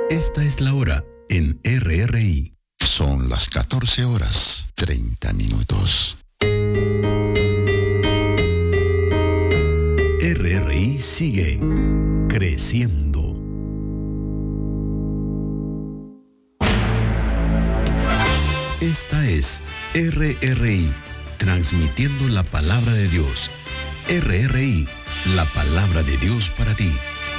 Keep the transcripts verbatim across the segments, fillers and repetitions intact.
Esta es la hora en R R I. Son las catorce horas, treinta minutos. R R I sigue creciendo. Esta es R R I, transmitiendo la palabra de Dios. R R I, la palabra de Dios para ti.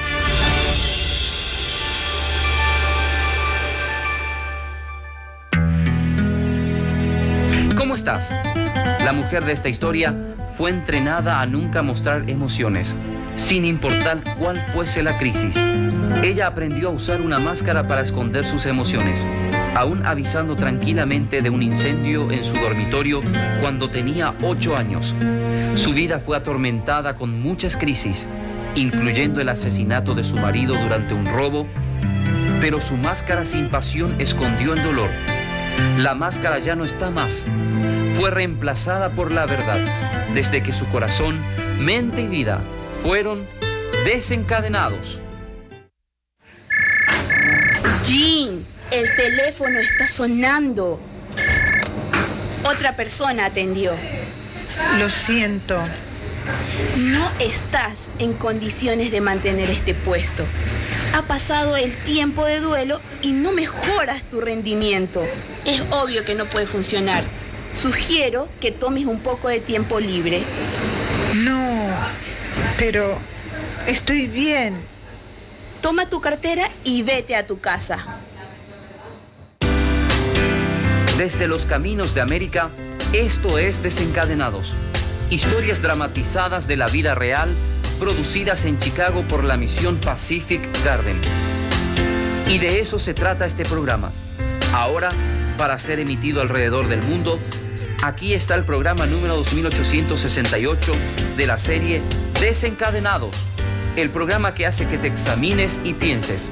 ¿Cómo estás? La mujer de esta historia fue entrenada a nunca mostrar emociones, sin importar cuál fuese la crisis. Ella aprendió a usar una máscara para esconder sus emociones, aún avisando tranquilamente de un incendio en su dormitorio cuando tenía ocho años. Su vida fue atormentada con muchas crisis, incluyendo el asesinato de su marido durante un robo, pero su máscara sin pasión escondió el dolor. La máscara ya no está más. Fue reemplazada por la verdad, desde que su corazón, mente y vida fueron desencadenados. Jean, el teléfono está sonando. Otra persona atendió. Lo siento. No estás en condiciones de mantener este puesto. Ha pasado el tiempo de duelo y no mejoras tu rendimiento. Es obvio que no puede funcionar. Sugiero que tomes un poco de tiempo libre. No, pero estoy bien. Toma tu cartera y vete a tu casa. Desde los caminos de América, esto es Desencadenados. Historias dramatizadas de la vida real, producidas en Chicago por la misión Pacific Garden. Y de eso se trata este programa. Ahora, para ser emitido alrededor del mundo, aquí está el programa número dos mil ochocientos sesenta y ocho de la serie Desencadenados, el programa que hace que te examines y pienses.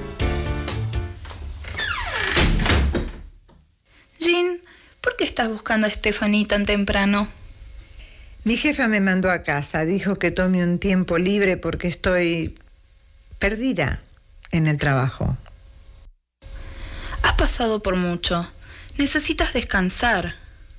Jean, ¿por qué estás buscando a Stephanie tan temprano? Mi jefa me mandó a casa, dijo que tome un tiempo libre porque estoy perdida en el trabajo. Has pasado por mucho. Necesitas descansar.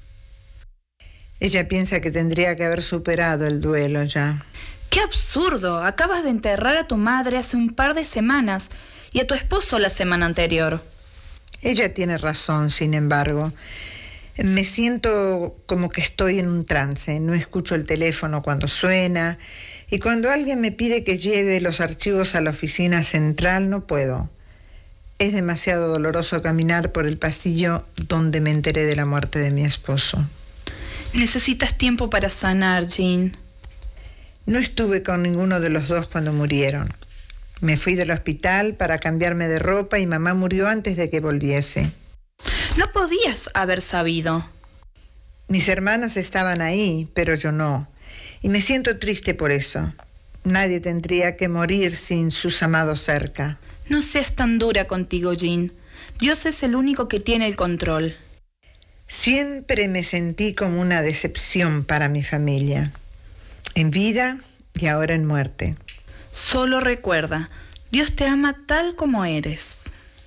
Ella piensa que tendría que haber superado el duelo ya. ¡Qué absurdo! Acabas de enterrar a tu madre hace un par de semanas y a tu esposo la semana anterior. Ella tiene razón, sin embargo. Me siento como que estoy en un trance. No escucho el teléfono cuando suena. Y cuando alguien me pide que lleve los archivos a la oficina central, no puedo. Es demasiado doloroso caminar por el pasillo donde me enteré de la muerte de mi esposo. Necesitas tiempo para sanar, Jean. No estuve con ninguno de los dos cuando murieron. Me fui del hospital para cambiarme de ropa y mamá murió antes de que volviese. No podías haber sabido. Mis hermanas estaban ahí, pero yo no. Y me siento triste por eso. Nadie tendría que morir sin sus amados cerca. No seas tan dura contigo, Jean. Dios es el único que tiene el control. Siempre me sentí como una decepción para mi familia. En vida y ahora en muerte. Solo recuerda, Dios te ama tal como eres.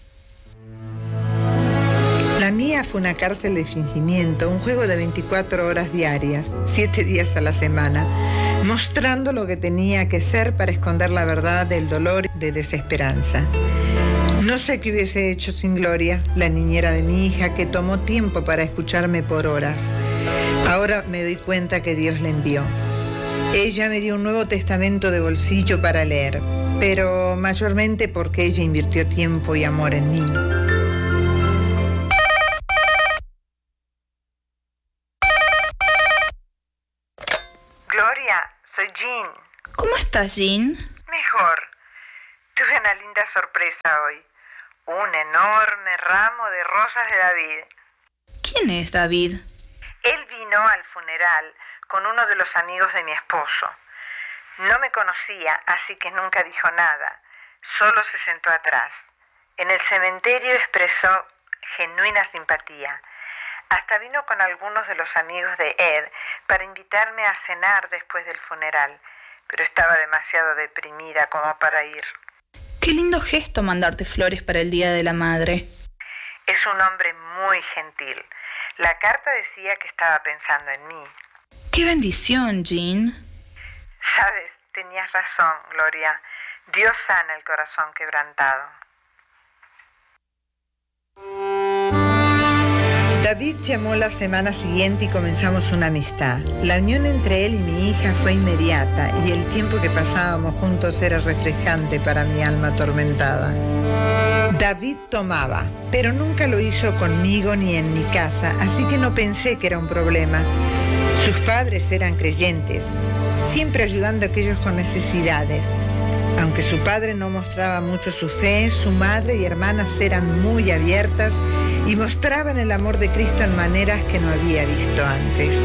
La mía fue una cárcel de fingimiento, un juego de veinticuatro horas diarias, siete días a la semana, mostrando lo que tenía que ser para esconder la verdad del dolor y de desesperanza. No sé qué hubiese hecho sin Gloria, la niñera de mi hija, que tomó tiempo para escucharme por horas. Ahora me doy cuenta que Dios la envió. Ella me dio un Nuevo Testamento de bolsillo para leer, pero mayormente porque ella invirtió tiempo y amor en mí. Gloria, soy Jean. ¿Cómo estás, Jean? Mejor. Tuve una linda sorpresa hoy. Un enorme ramo de rosas de David. ¿Quién es David? Él vino al funeral con uno de los amigos de mi esposo. No me conocía, así que nunca dijo nada. Solo se sentó atrás. En el cementerio expresó genuina simpatía. Hasta vino con algunos de los amigos de Ed para invitarme a cenar después del funeral, pero estaba demasiado deprimida como para ir. Qué lindo gesto mandarte flores para el Día de la Madre. Es un hombre muy gentil. La carta decía que estaba pensando en mí. ¡Qué bendición, Jean! Sabes, tenías razón, Gloria. Dios sana el corazón quebrantado. David llamó la semana siguiente y comenzamos una amistad. La unión entre él y mi hija fue inmediata y el tiempo que pasábamos juntos era refrescante para mi alma atormentada. David tomaba, pero nunca lo hizo conmigo ni en mi casa, así que no pensé que era un problema. Sus padres eran creyentes, siempre ayudando a aquellos con necesidades. Aunque su padre no mostraba mucho su fe, su madre y hermanas eran muy abiertas y mostraban el amor de Cristo en maneras que no había visto antes.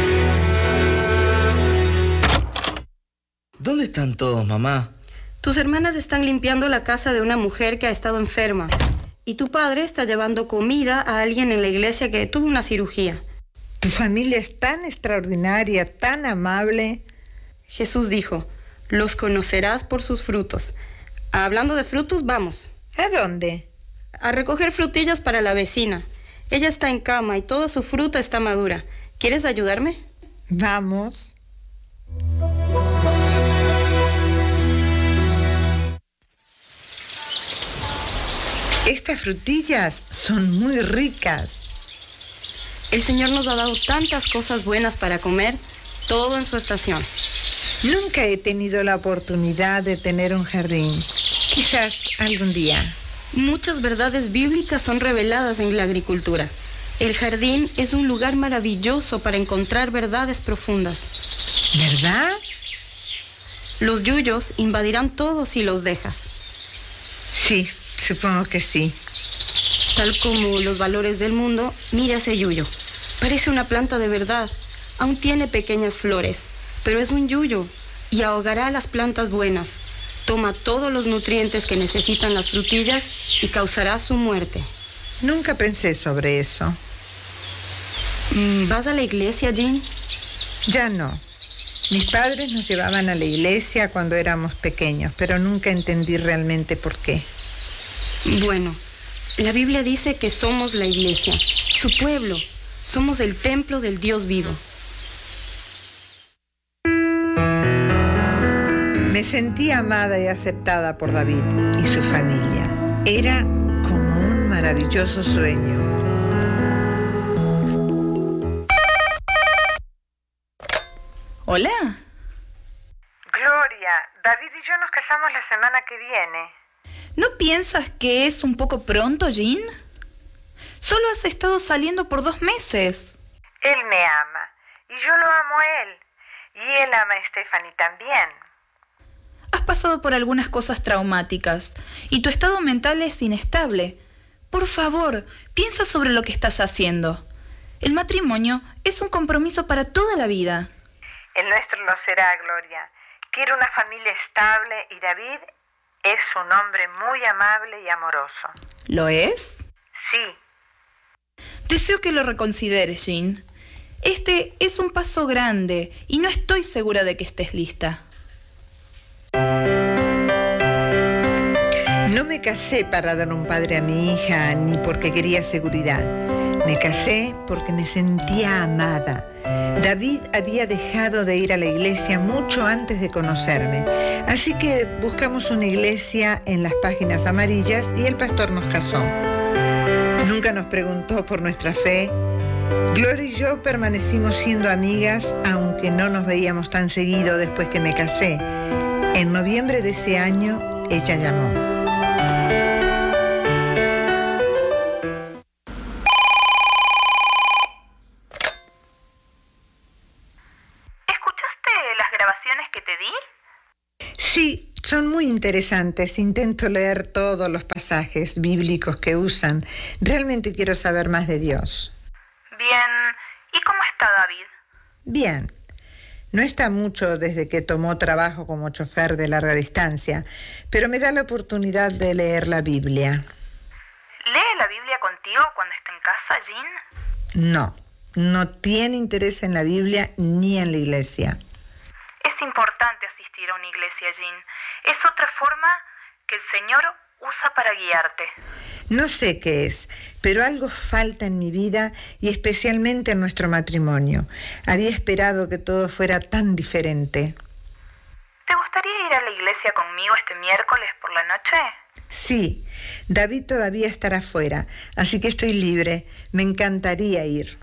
¿Dónde están todos, mamá? Tus hermanas están limpiando la casa de una mujer que ha estado enferma y tu padre está llevando comida a alguien en la iglesia que tuvo una cirugía. Tu familia es tan extraordinaria, tan amable. Jesús dijo: los conocerás por sus frutos. Hablando de frutos, vamos. ¿A dónde? A recoger frutillas para la vecina. Ella está en cama y toda su fruta está madura. ¿Quieres ayudarme? Vamos. Estas frutillas son muy ricas. El Señor nos ha dado tantas cosas buenas para comer, todo en su estación. Nunca he tenido la oportunidad de tener un jardín. Quizás algún día. Muchas verdades bíblicas son reveladas en la agricultura. El jardín es un lugar maravilloso para encontrar verdades profundas. ¿Verdad? Los yuyos invadirán todo si los dejas. Sí, supongo que sí. Tal como los valores del mundo, mira ese yuyo. Parece una planta de verdad. Aún tiene pequeñas flores, pero es un yuyo y ahogará a las plantas buenas. Toma todos los nutrientes que necesitan las frutillas y causará su muerte. Nunca pensé sobre eso. ¿Vas a la iglesia, Jean? Ya no. Mis padres nos llevaban a la iglesia cuando éramos pequeños, pero nunca entendí realmente por qué. Bueno, la Biblia dice que somos la iglesia, su pueblo. Somos el templo del Dios vivo. Me sentí amada y aceptada por David y su familia. Era como un maravilloso sueño. Hola. Gloria, David y yo nos casamos la semana que viene. ¿No piensas que es un poco pronto, Jean? Solo has estado saliendo por dos meses. Él me ama y yo lo amo a él. Y él ama a Stephanie también. Has pasado por algunas cosas traumáticas y tu estado mental es inestable. Por favor, piensa sobre lo que estás haciendo. El matrimonio es un compromiso para toda la vida. El nuestro lo será, Gloria. Quiero una familia estable y David es un hombre muy amable y amoroso. ¿Lo es? Sí. Deseo que lo reconsideres, Jean. Este es un paso grande y no estoy segura de que estés lista. No me casé para dar un padre a mi hija ni porque quería seguridad. Me casé porque me sentía amada. David había dejado de ir a la iglesia mucho antes de conocerme, así que buscamos una iglesia en las páginas amarillas y el pastor nos casó. Nunca nos preguntó por nuestra fe. Gloria y yo permanecimos siendo amigas, aunque no nos veíamos tan seguido después que me casé. En noviembre de ese año, ella llamó. Que te di? Sí, son muy interesantes. Intento leer todos los pasajes bíblicos que usan. Realmente quiero saber más de Dios. Bien. ¿Y cómo está David? Bien. No está mucho desde que tomó trabajo como chofer de larga distancia, pero me da la oportunidad de leer la Biblia. ¿Lee la Biblia contigo cuando está en casa, Jean? No, no tiene interés en la Biblia ni en la iglesia. Es importante asistir a una iglesia, Jean. Es otra forma que el Señor usa para guiarte. No sé qué es, pero algo falta en mi vida y especialmente en nuestro matrimonio. Había esperado que todo fuera tan diferente. ¿Te gustaría ir a la iglesia conmigo este miércoles por la noche? Sí, David todavía estará fuera, así que estoy libre. Me encantaría ir.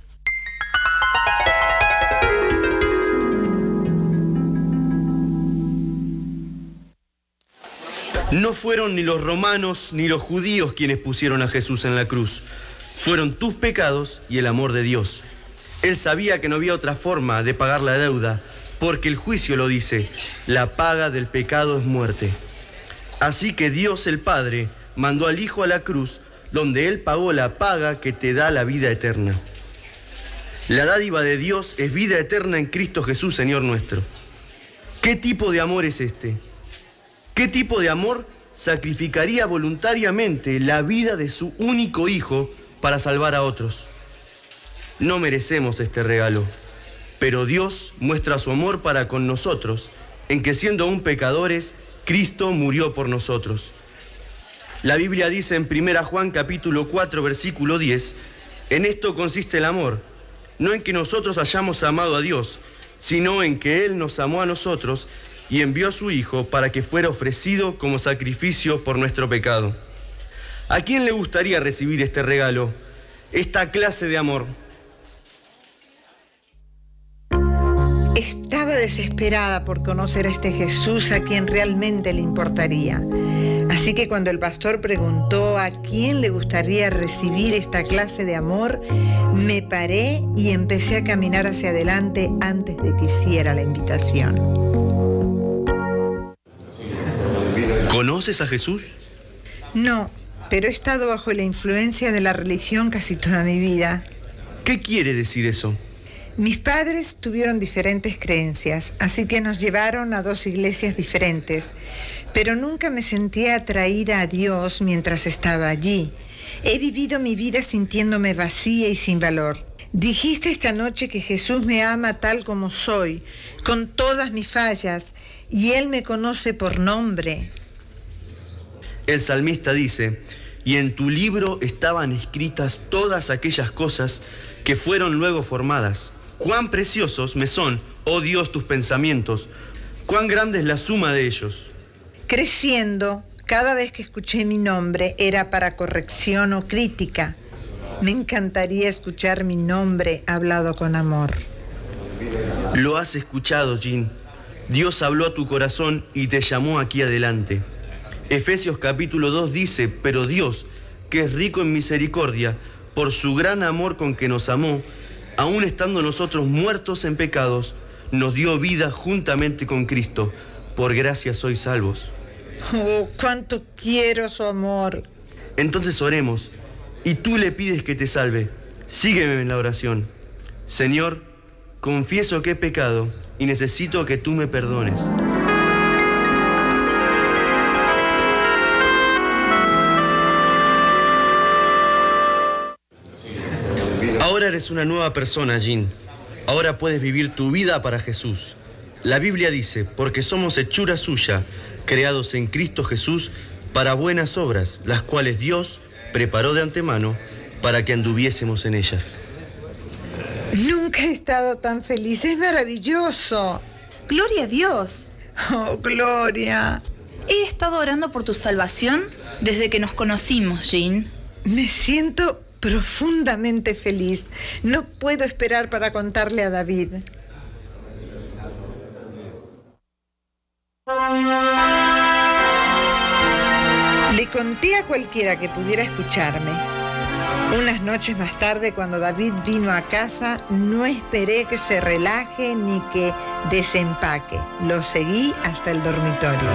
No fueron ni los romanos ni los judíos quienes pusieron a Jesús en la cruz. Fueron tus pecados y el amor de Dios. Él sabía que no había otra forma de pagar la deuda, porque el juicio lo dice, la paga del pecado es muerte. Así que Dios el Padre mandó al Hijo a la cruz, donde Él pagó la paga que te da la vida eterna. La dádiva de Dios es vida eterna en Cristo Jesús, Señor nuestro. ¿Qué tipo de amor es este? ¿Qué tipo de amor sacrificaría voluntariamente la vida de su único Hijo para salvar a otros? No merecemos este regalo, pero Dios muestra su amor para con nosotros, en que siendo aún pecadores, Cristo murió por nosotros. La Biblia dice en primera Juan capítulo cuatro, versículo diez, en esto consiste el amor, no en que nosotros hayamos amado a Dios, sino en que Él nos amó a nosotros y envió a su Hijo para que fuera ofrecido como sacrificio por nuestro pecado. ¿A quién le gustaría recibir este regalo, esta clase de amor? Estaba desesperada por conocer a este Jesús a quien realmente le importaría. Así que cuando el pastor preguntó a quién le gustaría recibir esta clase de amor, me paré y empecé a caminar hacia adelante antes de que hiciera la invitación. ¿Conoces a Jesús? No, pero he estado bajo la influencia de la religión casi toda mi vida. ¿Qué quiere decir eso? Mis padres tuvieron diferentes creencias, así que nos llevaron a dos iglesias diferentes, pero nunca me sentía atraída a Dios mientras estaba allí. He vivido mi vida sintiéndome vacía y sin valor. Dijiste esta noche que Jesús me ama tal como soy, con todas mis fallas, y Él me conoce por nombre. El salmista dice, y en tu libro estaban escritas todas aquellas cosas que fueron luego formadas. Cuán preciosos me son, oh Dios, tus pensamientos, cuán grande es la suma de ellos. Creciendo, cada vez que escuché mi nombre era para corrección o crítica. Me encantaría escuchar mi nombre hablado con amor. Lo has escuchado, Jean. Dios habló a tu corazón y te llamó aquí adelante. Efesios capítulo dos dice, pero Dios, que es rico en misericordia, por su gran amor con que nos amó, aun estando nosotros muertos en pecados, nos dio vida juntamente con Cristo. Por gracia sois salvos. Oh, cuánto quiero su amor. Entonces oremos, y tú le pides que te salve. Sígueme en la oración. Señor, confieso que he pecado y necesito que tú me perdones. Ahora eres una nueva persona, Jean. Ahora puedes vivir tu vida para Jesús. La Biblia dice, porque somos hechura suya, creados en Cristo Jesús para buenas obras, las cuales Dios preparó de antemano para que anduviésemos en ellas. Nunca he estado tan feliz, es maravilloso. ¡Gloria a Dios! Oh, Gloria. He estado orando por tu salvación desde que nos conocimos, Jean. Me siento profundamente feliz. No puedo esperar para contarle a David. Le conté a cualquiera que pudiera escucharme. Unas noches más tarde, cuando David vino a casa, no esperé que se relaje ni que desempaque. Lo seguí hasta el dormitorio.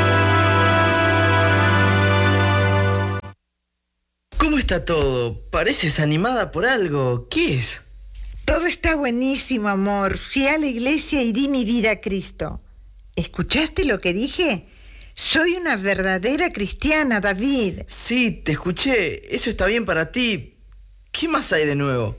¿Cómo está todo? Pareces animada por algo. ¿Qué es? Todo está buenísimo, amor. Fui a la iglesia y di mi vida a Cristo. ¿Escuchaste lo que dije? Soy una verdadera cristiana, David. Sí, te escuché. Eso está bien para ti. ¿Qué más hay de nuevo?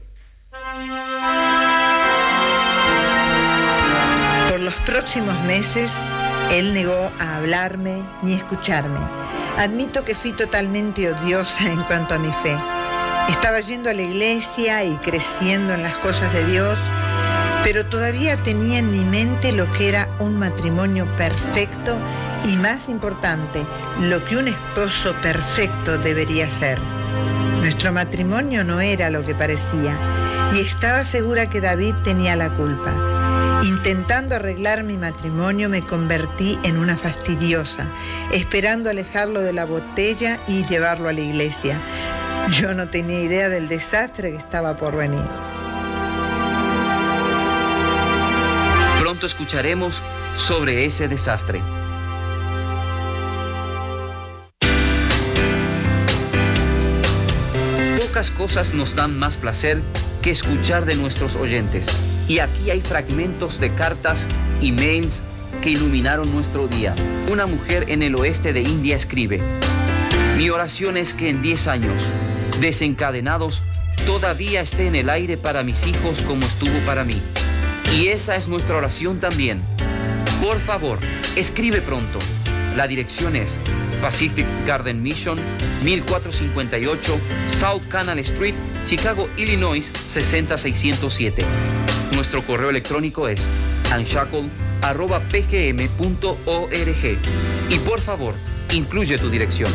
Por los próximos meses, él negó a hablarme ni escucharme. Admito que fui totalmente odiosa en cuanto a mi fe. Estaba yendo a la iglesia y creciendo en las cosas de Dios, pero todavía tenía en mi mente lo que era un matrimonio perfecto y, más importante, lo que un esposo perfecto debería ser. Nuestro matrimonio no era lo que parecía y estaba segura que David tenía la culpa. Intentando arreglar mi matrimonio me convertí en una fastidiosa, esperando alejarlo de la botella y llevarlo a la iglesia. Yo no tenía idea del desastre que estaba por venir. Pronto escucharemos sobre ese desastre. Pocas cosas nos dan más placer que escuchar de nuestros oyentes. Y aquí hay fragmentos de cartas y mails que iluminaron nuestro día. Una mujer en el oeste de India escribe: mi oración es que en diez años, desencadenados, todavía esté en el aire para mis hijos como estuvo para mí. Y esa es nuestra oración también. Por favor, escribe pronto. La dirección es Pacific Garden Mission, mil cuatrocientos cincuenta y ocho South Canal Street, Chicago, Illinois, sesenta mil seiscientos siete. Nuestro correo electrónico es unshackle arroba p g m punto org. Y por favor, incluye tu dirección.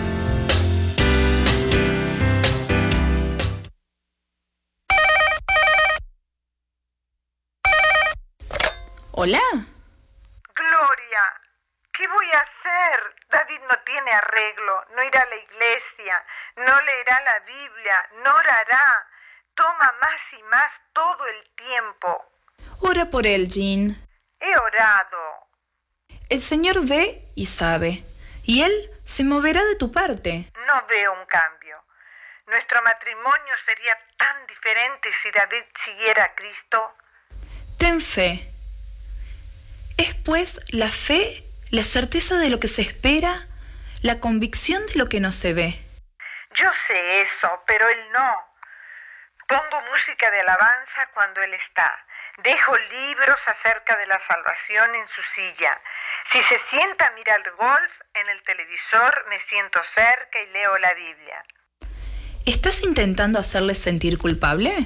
Hola. Gloria, ¿qué voy a hacer? David no tiene arreglo, no irá a la iglesia, no leerá la Biblia, no orará. Toma más y más todo el tiempo. Ora por él, Jean. He orado. El Señor ve y sabe, y Él se moverá de tu parte. No veo un cambio. Nuestro matrimonio sería tan diferente si David siguiera a Cristo. Ten fe. Es pues la fe, la certeza de lo que se espera, la convicción de lo que no se ve. Yo sé eso, pero él no. Pongo música de alabanza cuando él está. Dejo libros acerca de la salvación en su silla. Si se sienta a mirar golf en el televisor, me siento cerca y leo la Biblia. ¿Estás intentando hacerle sentir culpable?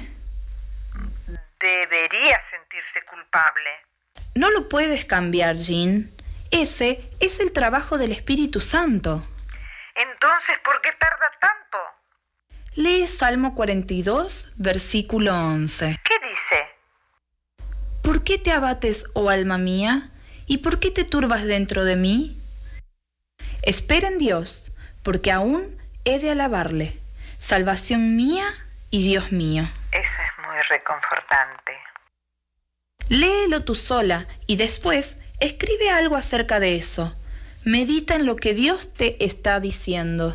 Debería sentirse culpable. No lo puedes cambiar, Jean. Ese es el trabajo del Espíritu Santo. Entonces, ¿por qué tarda tanto? Lee Salmo cuarenta y dos, versículo once. ¿Qué dice? ¿Por qué te abates, oh alma mía? ¿Y por qué te turbas dentro de mí? Espera en Dios, porque aún he de alabarle, salvación mía y Dios mío. Eso es muy reconfortante. Léelo tú sola y después escribe algo acerca de eso. Medita en lo que Dios te está diciendo.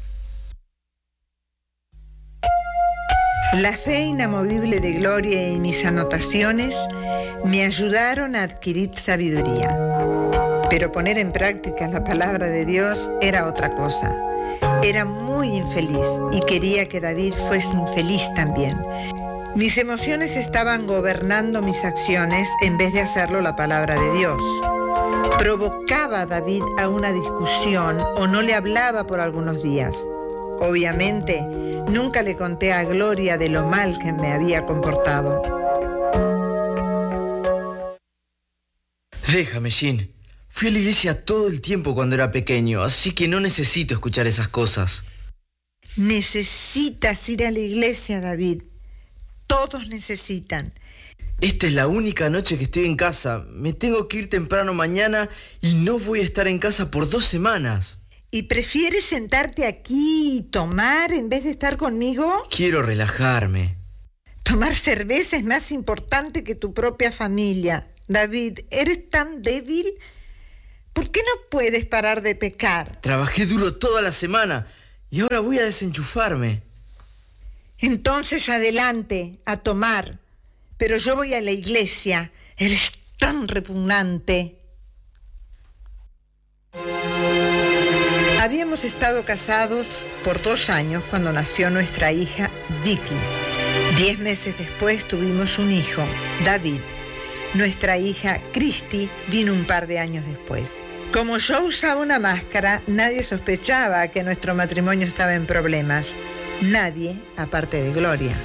La fe inamovible de Gloria y mis anotaciones me ayudaron a adquirir sabiduría. Pero poner en práctica la palabra de Dios era otra cosa. Era muy infeliz y quería que David fuese infeliz también. Mis emociones estaban gobernando mis acciones en vez de hacerlo la palabra de Dios. Provocaba a David a una discusión o no le hablaba por algunos días. Obviamente, nunca le conté a Gloria de lo mal que me había comportado. Déjame, Jean. Fui a la iglesia todo el tiempo cuando era pequeño, así que no necesito escuchar esas cosas. Necesitas ir a la iglesia, David. Todos necesitan. Esta es la única noche que estoy en casa. Me tengo que ir temprano mañana y no voy a estar en casa por dos semanas. ¿Y prefieres sentarte aquí y tomar en vez de estar conmigo? Quiero relajarme. Tomar cerveza es más importante que tu propia familia. David, ¿eres tan débil? ¿Por qué no puedes parar de pecar? Trabajé duro toda la semana y ahora voy a desenchufarme. Entonces adelante, a tomar. Pero yo voy a la iglesia. Eres tan repugnante. Habíamos estado casados por dos años cuando nació nuestra hija Vicky. Diez meses después tuvimos un hijo, David. Nuestra hija Christy vino un par de años después. Como yo usaba una máscara, nadie sospechaba que nuestro matrimonio estaba en problemas. Nadie, aparte de Gloria.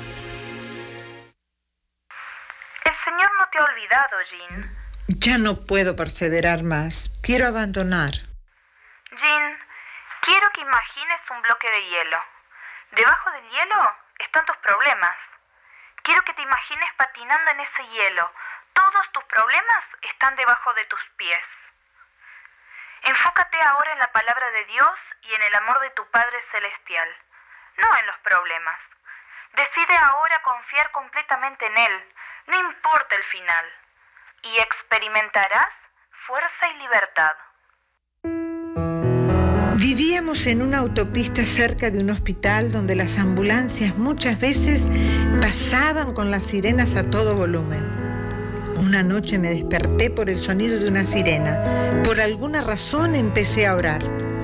El Señor no te ha olvidado, Jean. Ya no puedo perseverar más. Quiero abandonar. Jean, quiero que imagines un bloque de hielo. Debajo del hielo están tus problemas. Quiero que te imagines patinando en ese hielo. Todos tus problemas están debajo de tus pies. Enfócate ahora en la palabra de Dios y en el amor de tu Padre Celestial, no en los problemas. Decide ahora confiar completamente en Él, no importa el final, y experimentarás fuerza y libertad. Vivíamos en una autopista cerca de un hospital donde las ambulancias muchas veces pasaban con las sirenas a todo volumen. Una noche me desperté por el sonido de una sirena. Por alguna razón empecé a orar.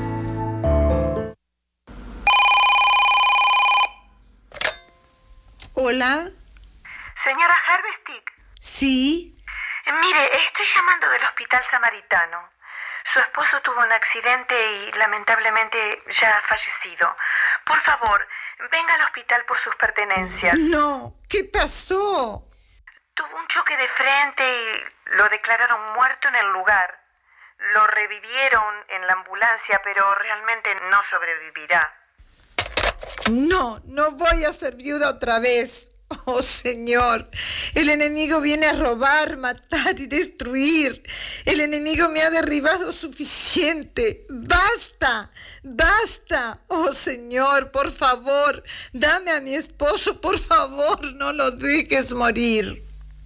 ¿Hola? Señora Harvestick. ¿Sí? Mire, estoy llamando del Hospital Samaritano. Su esposo tuvo un accidente y lamentablemente ya ha fallecido. Por favor, venga al hospital por sus pertenencias. No, ¿qué pasó? Tuvo un choque de frente y lo declararon muerto en el lugar. Lo revivieron en la ambulancia, pero realmente no sobrevivirá. No, no voy a ser viuda otra vez. Oh, Señor, el enemigo viene a robar, matar y destruir. El enemigo me ha derribado suficiente. ¡Basta! ¡Basta! Oh, Señor, por favor, dame a mi esposo, por favor, no lo dejes morir.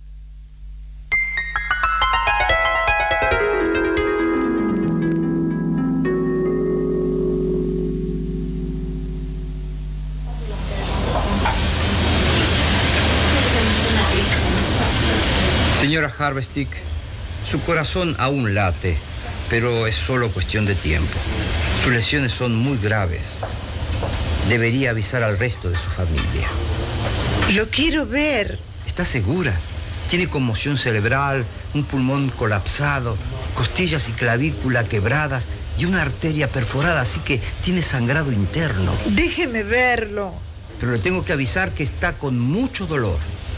Señora Harvestick, su corazón aún late, pero es solo cuestión de tiempo. Sus lesiones son muy graves. Debería avisar al resto de su familia. Lo quiero ver. ¿Está segura? Tiene conmoción cerebral, un pulmón colapsado, costillas y clavícula quebradas y una arteria perforada, así que tiene sangrado interno. Déjeme verlo. Pero le tengo que avisar que está con mucho dolor.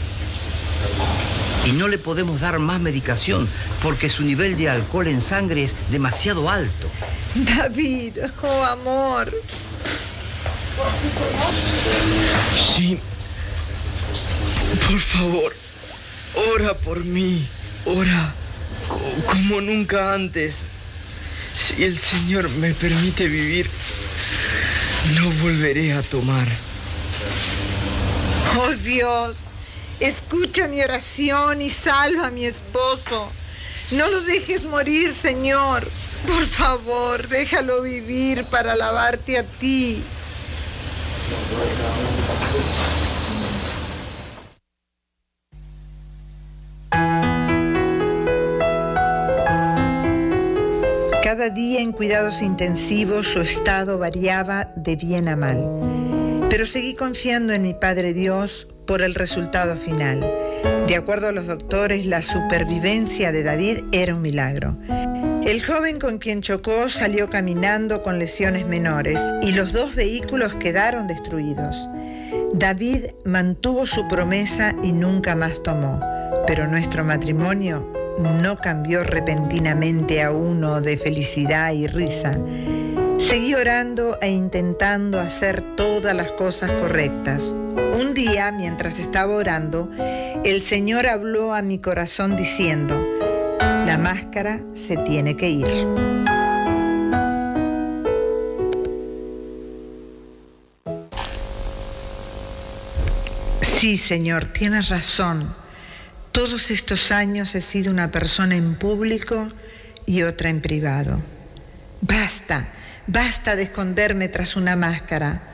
Y no le podemos dar más medicación porque su nivel de alcohol en sangre es demasiado alto. David, oh amor. Sí. Por favor, ora por mí. Ora como nunca antes. Si el Señor me permite vivir, no volveré a tomar. Oh Dios. Escucha mi oración y salva a mi esposo. No lo dejes morir, Señor. Por favor, déjalo vivir para alabarte a ti. Cada día en cuidados intensivos su estado variaba de bien a mal. Pero seguí confiando en mi Padre Dios por el resultado final. De acuerdo a los doctores, la supervivencia de David era un milagro. El joven con quien chocó salió caminando con lesiones menores y los dos vehículos quedaron destruidos. David mantuvo su promesa y nunca más tomó, pero nuestro matrimonio no cambió repentinamente a uno de felicidad y risa. Seguí orando e intentando hacer todas las cosas correctas. Un día, mientras estaba orando, el Señor habló a mi corazón diciendo: la máscara se tiene que ir. Sí, Señor, tienes razón. Todos estos años he sido una persona en público y otra en privado. Basta. Basta de esconderme tras una máscara.